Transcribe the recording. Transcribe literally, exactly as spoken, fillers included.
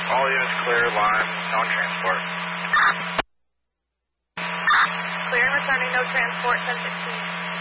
All units clear, line, no transport. Clear and returning, no transport, ten sixteen.